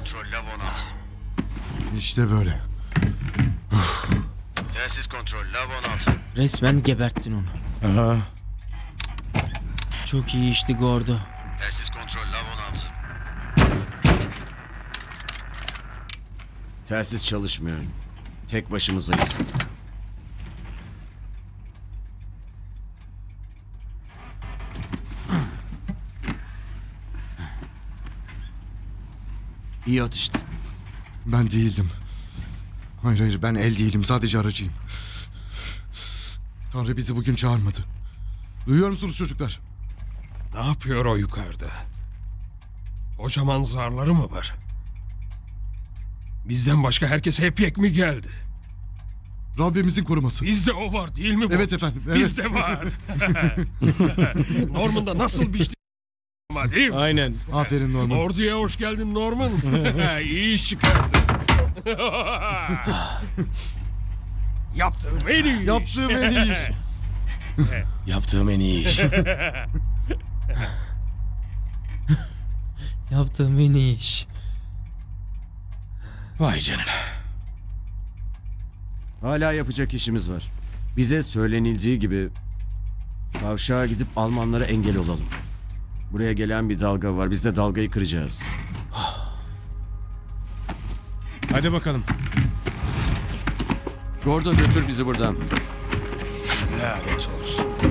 kontrol Lav 16. İşte böyle. Telsiz kontrol Lav 16. Resmen geberttin onu. Aha. Çok iyi işti Gordo. Telsiz kontrol Lav 16. Telsiz çalışmıyor. Tek başımızayız. İyi atıştı. Ben değildim. Hayır ben el değilim, sadece aracıyım. Tanrı bizi bugün çağırmadı. Duyuyor musunuz çocuklar? Ne yapıyor o yukarıda? Kocaman zarları mı var? Bizden başka herkese hep yek mi geldi? Rabbimizin koruması. Bizde o var değil mi? Evet efendim, evet. Bizde var. Norman'da nasıl biçti ama değil mi? Aynen. Aferin Norman. Orduya hoş geldin Norman. İyi iş çıkardın. Yaptığım en iyi iş. Yaptığım en iyi iş. Yaptığım en iyi iş. Yaptığım en iyi iş. Vay canına. Hala yapacak işimiz var. Bize söylenildiği gibi kavşağa gidip Almanlara engel olalım. Buraya gelen bir dalga var. Biz de dalgayı kıracağız. Hadi bakalım. Gordo götür bizi buradan. Lanet olsun.